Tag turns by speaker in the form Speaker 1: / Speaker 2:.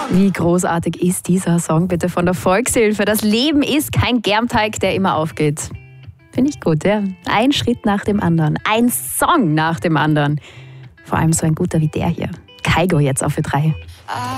Speaker 1: Wie großartig ist dieser Song bitte von der Volkshilfe? Das Leben ist kein Germteig, der immer aufgeht. Finde ich gut, ja. Ein Schritt nach dem anderen, ein Song nach dem anderen. Vor allem so ein guter wie der hier. Kygo jetzt auf Ö3.